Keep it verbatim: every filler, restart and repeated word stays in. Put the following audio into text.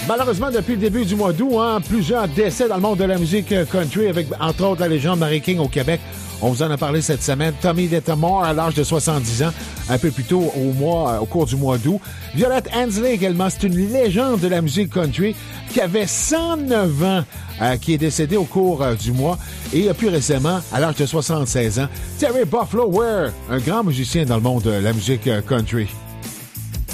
Malheureusement, depuis le début du mois d'août, hein, plusieurs décès dans le monde de la musique country, avec entre autres la légende Mary King au Québec. On vous en a parlé cette semaine. Tommy Detta mort à l'âge de soixante-dix ans, un peu plus tôt au mois, au cours du mois d'août. Violette Hensley également, c'est une légende de la musique country qui avait cent neuf ans, euh, qui est décédée au cours euh, du mois. Et euh, plus récemment, à l'âge de soixante-seize ans, Terry Buffalo Ware, un grand musicien dans le monde de la musique euh, country.